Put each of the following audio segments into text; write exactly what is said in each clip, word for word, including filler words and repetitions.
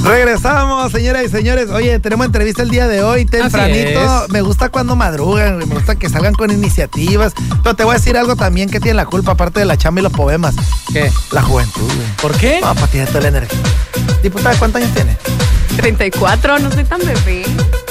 Regresamos, señoras y señores. Oye, tenemos entrevista el día de hoy, tempranito. Me gusta cuando madrugan, me gusta que salgan con iniciativas. Pero te voy a decir algo también que tiene la culpa, aparte de la chamba y los poemas. ¿Qué? La juventud, güey. ¿Por qué? No, pues tiene toda la energía. Diputada, ¿cuántos años tiene? treinta y cuatro, no soy tan bebé.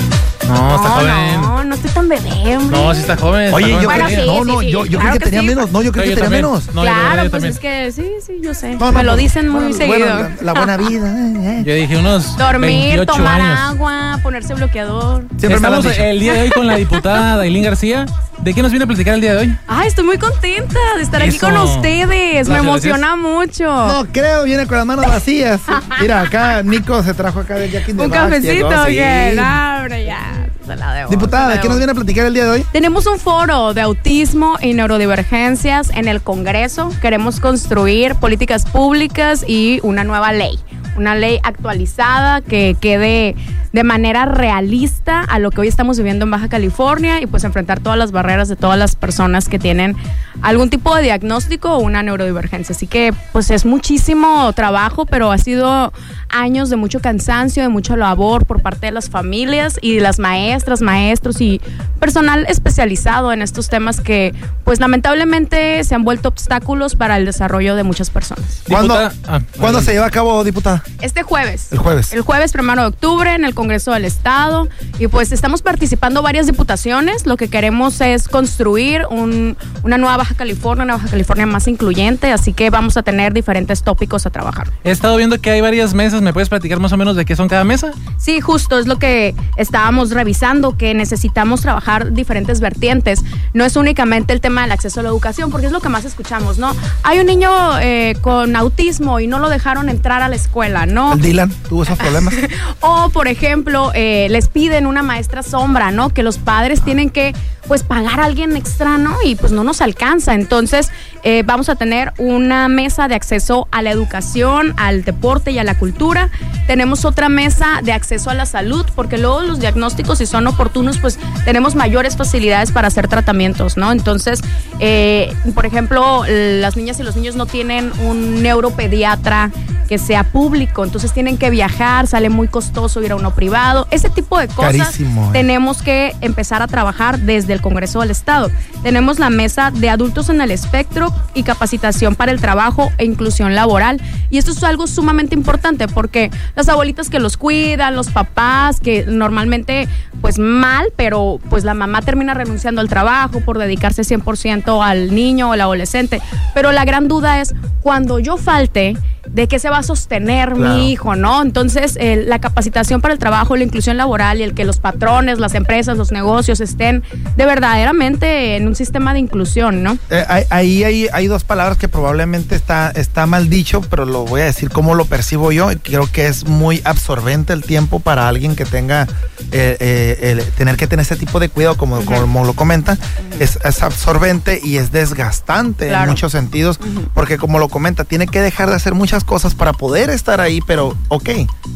No, está no, joven. No, no estoy tan bebé, hombre. No, sí está joven. Está Oye, joven. yo Bueno, creí, sí, no, sí, no, sí. yo, yo Claro creí que, que tenía sí. menos. No, yo creí No, que yo tenía también. menos. No, yo claro, también, pues también. es que sí, sí, yo sé. No, Me no, lo no, dicen muy bueno, seguido. Bueno, la, la buena vida. eh, eh. Yo dije unos Dormir, veintiocho tomar años. agua, ponerse bloqueador. Siempre me lo Estamos han dicho. el día de hoy con la diputada Dailín García. ¿De qué nos viene a platicar el día de hoy? Ay, estoy muy contenta de estar aquí Eso. con ustedes. Me Gracias, emociona mucho. No creo, viene con las manos vacías. Mira, acá Nico se trajo acá del Jack in the Un Box, cafecito, llegó, sí. que no, hombre, ya. Se la debo, Diputada, se la ¿de qué nos debo. viene a platicar el día de hoy? Tenemos un foro de autismo y neurodivergencias en el Congreso. Queremos construir políticas públicas y una nueva ley. Una ley actualizada que quede de manera realista a lo que hoy estamos viviendo en Baja California y pues enfrentar todas las barreras de todas las personas que tienen algún tipo de diagnóstico o una neurodivergencia. Así que pues es muchísimo trabajo, pero ha sido años de mucho cansancio, de mucha labor por parte de las familias y de las maestras, maestros y personal especializado en estos temas que pues lamentablemente se han vuelto obstáculos para el desarrollo de muchas personas. ¿Cuándo, Diputada- ah, ¿cuándo adelante. se lleva a cabo, diputada? Este jueves. El jueves. El jueves primero de octubre en el Congreso del Estado y pues estamos participando varias diputaciones. Lo que queremos es construir un, una nueva Baja California, una Baja California más incluyente, así que vamos a tener diferentes tópicos a trabajar. He estado viendo que hay varias mesas. ¿Me puedes platicar más o menos de qué son cada mesa? Sí, justo es lo que estábamos revisando, que necesitamos trabajar diferentes vertientes. No es únicamente el tema del acceso a la educación, porque es lo que más escuchamos, ¿no? Hay un niño eh, con autismo y no lo dejaron entrar a la escuela, ¿no? El Dylan tuvo esos problemas. O, por ejemplo, eh, les piden una maestra sombra, ¿no? Que los padres tienen que, pues, pagar a alguien extra, ¿no? Y pues no nos alcanza. Entonces, eh, vamos a tener una mesa de acceso a la educación, al deporte y a la cultura. Tenemos otra mesa de acceso a la salud, porque luego los diagnósticos, si son oportunos, pues tenemos mayores facilidades para hacer tratamientos, ¿no? Entonces, eh, por ejemplo, las niñas y los niños no tienen un neuropediatra que sea público, entonces tienen que viajar, sale muy costoso ir a uno privado, ese tipo de cosas. Carísimo, eh. Tenemos que empezar a trabajar desde el Congreso del Estado. Tenemos la mesa de adultos en el espectro y capacitación para el trabajo e inclusión laboral, y esto es algo sumamente importante porque las abuelitas que los cuidan, los papás que normalmente pues mal, pero pues la mamá termina renunciando al trabajo por dedicarse cien por ciento al niño o al adolescente, pero la gran duda es cuando yo falte, ¿de qué se va a sostener Claro. mi hijo, no? Entonces, eh, la capacitación para el trabajo, la inclusión laboral y el que los patrones, las empresas, los negocios estén de verdaderamente en un sistema de inclusión, ¿no? Eh, ahí hay, hay, hay dos palabras que probablemente está, está mal dicho, pero lo voy a decir como lo percibo yo. Y creo que es muy absorbente el tiempo para alguien que tenga, eh, eh, el, tener que tener ese tipo de cuidado, como, Uh-huh. como lo comenta. Uh-huh. es, es absorbente y es desgastante Claro. en muchos sentidos, uh-huh. porque como lo comenta, tiene que dejar de hacer muchas cosas para poder estar ahí, pero ok.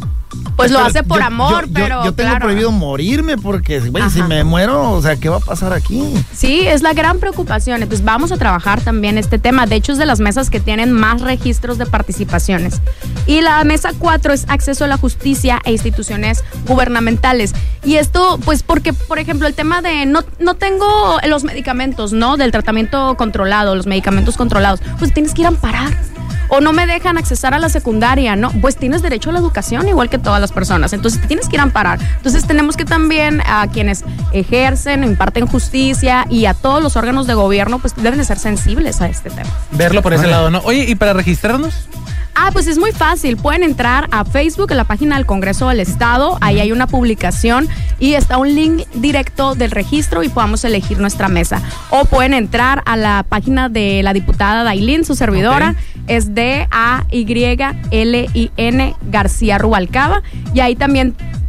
Pues lo Pero hace por yo- amor, yo, pero Yo, yo tengo claro. prohibido morirme porque, güey, Ajá. si me muero, o sea, ¿qué va a pasar aquí? Sí, es la gran preocupación. Entonces vamos a trabajar también este tema. De hecho, es de las mesas que tienen más registros de participaciones. Y la mesa cuatro es acceso a la justicia e instituciones gubernamentales. Y esto, pues porque, por ejemplo, el tema de no, no tengo los medicamentos, ¿no? Del tratamiento controlado, los medicamentos controlados. Pues tienes que ir a amparar. O no me dejan accesar a la secundaria, ¿no? Pues tienes derecho a la educación igual que todas las personas, entonces te tienes que ir a amparar. Entonces tenemos que también a quienes ejercen, imparten justicia y a todos los órganos de gobierno, pues deben de ser sensibles a este tema. Verlo por ese lado, ¿no? Oye, ¿y para registrarnos? Ah, pues es muy fácil. Pueden entrar a Facebook, en la página del Congreso del Estado. Ahí hay una publicación y está un link directo del registro y podamos elegir nuestra mesa. O pueden entrar a la página de la diputada Dailín, su servidora. Okay. Es D A Y L I N García Rubalcaba. Y ahí también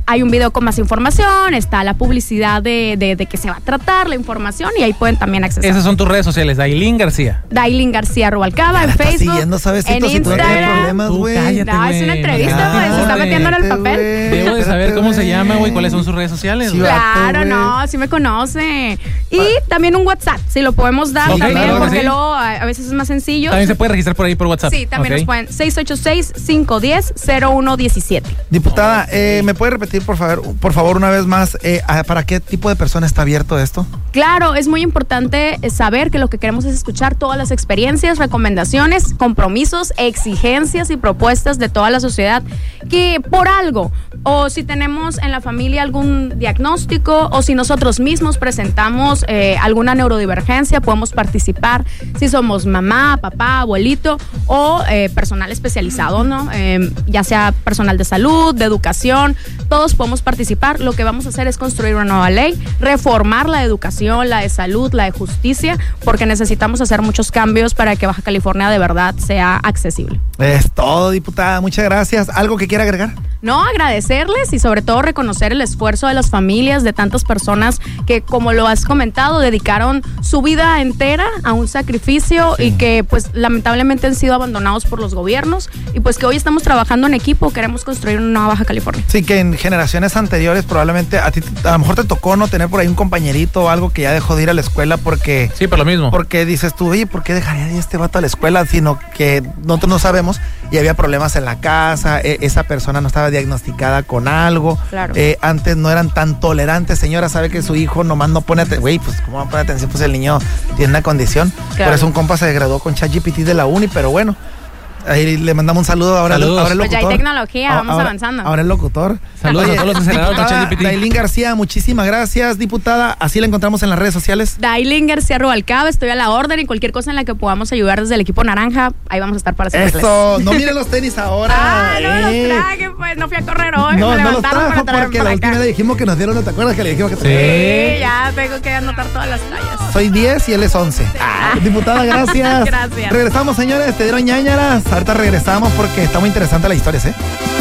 hay un video con más información, está la publicidad de, de, de que se va a tratar la información y ahí pueden también acceder. Esas son tus redes sociales, Dailín García. Dailín García Rubalcaba en Facebook, siguiendo, ¿sabes? en Si tú no tienes Instagram. problemas, güey. Cállate, No, es una güey. entrevista, güey, se está metiendo en el papel. Debo de saber cómo se llama, güey, cuáles son sus redes sociales. Sí, güey. Claro, vato, no, sí me conoce. Y también un WhatsApp, si lo podemos dar Sí, también, claro, porque sí. luego a, a veces es más sencillo. También se puede registrar por ahí por WhatsApp. Sí, también Ok. nos pueden. seis ocho seis, cinco uno cero, cero uno uno siete. Diputada, eh, ¿me puede repetir, por favor, por favor, una vez más, eh, para qué tipo de persona está abierto esto? Claro, es muy importante saber que lo que queremos es escuchar todas las experiencias, recomendaciones, compromisos, exigencias y propuestas de toda la sociedad que por algo, o si tenemos en la familia algún diagnóstico, o si nosotros mismos presentamos eh, alguna neurodivergencia, podemos participar. Si somos mamá, papá, abuelito o eh, personal especializado, ¿no? Eh, ya sea personal de salud, de educación, todos podemos participar. Lo que vamos a hacer es construir una nueva ley, reformar la de educación, la de salud, la de justicia, porque necesitamos hacer muchos cambios para que Baja California de verdad sea accesible. Es todo, diputada. Muchas gracias. ¿Algo que quiera agregar? No, agradecerles y sobre todo reconocer el esfuerzo de las familias, de tantas personas que, como lo has comentado, dedicaron su vida entera a un sacrificio Sí. y que pues lamentablemente han sido abandonados por los gobiernos y pues que hoy estamos trabajando en equipo, queremos construir una nueva Baja California. Sí, que en generaciones anteriores probablemente a ti a lo mejor te tocó no tener por ahí un compañerito o algo que ya dejó de ir a la escuela porque... Sí, por lo mismo. Porque dices tú, oye, ¿por qué dejaría de ir este vato a la escuela? Sino que nosotros no sabemos y había problemas en la casa, e- esa persona no estaba diagnosticada con algo. Claro. Eh, antes no eran tan tolerantes. Señora, sabe que su hijo nomás no pone atención. Güey, pues ¿cómo va a poner atención? Pues el niño tiene una condición. Claro. Por eso un compa se graduó con ChatGPT de la uni, pero bueno. Ahí le mandamos un saludo ahora, al- Saludos. ahora el Pues ya hay locutor. tecnología, vamos ahora, avanzando. Ahora el locutor. Saludos Oye, a todos los acelerados de diputada ChatGPT. Dailín García, muchísimas gracias, diputada. Así la encontramos en las redes sociales. Dailín García Rubalcaba, estoy a la orden y cualquier cosa en la que podamos ayudar desde el equipo naranja, ahí vamos a estar para servirles. Eso, no miren los tenis ahora. Ah, no me eh. los traje, pues no fui a correr hoy, No, me no los levantaron trajo para traerme porque para la última acá. le dijimos que nos dieron, ¿no te acuerdas que le dijimos que Sí. Sí, ya tengo que anotar todas las tallas. Soy diez y él es once. Ah, diputada, gracias. Gracias. Regresamos, señores, te dieron ñañaras. Ahorita regresamos porque está muy interesante la historia, ¿eh?